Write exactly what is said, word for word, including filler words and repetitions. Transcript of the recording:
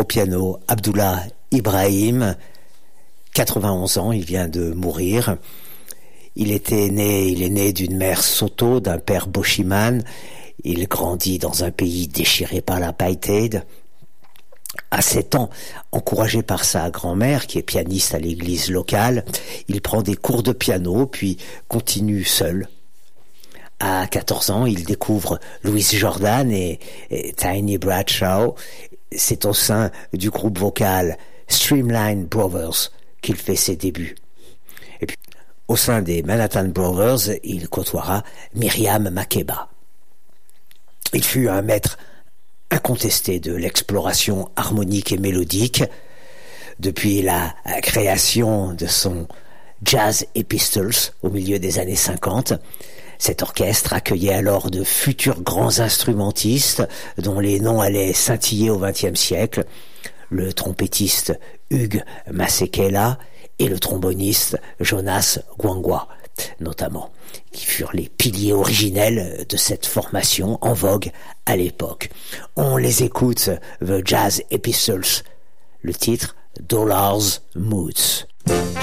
au piano Abdullah Ibrahim, quatre-vingt-onze ans, il vient de mourir. Il était né, il est né d'une mère Soto, d'un père Boshiman. Il grandit dans un pays déchiré par l'apartheid. À sept ans, encouragé par sa grand-mère, qui est pianiste à l'église locale, il prend des cours de piano, puis continue seul. À quatorze ans, il découvre Louis Jordan et, et Tiny Bradshaw. C'est au sein du groupe vocal Streamline Brothers qu'il fait ses débuts. Et puis, au sein des Manhattan Brothers, il côtoiera Myriam Makeba. Il fut un maître incontesté de l'exploration harmonique et mélodique. Depuis la création de son Jazz Epistles au milieu des années cinquante, cet orchestre accueillait alors de futurs grands instrumentistes dont les noms allaient scintiller au vingtième siècle, le trompettiste Hugues Masekela et le tromboniste Jonas Gwangwa, notamment, qui furent les piliers originels de cette formation en vogue à l'époque. On les écoute, The Jazz Epistles, le titre Dollars Moods.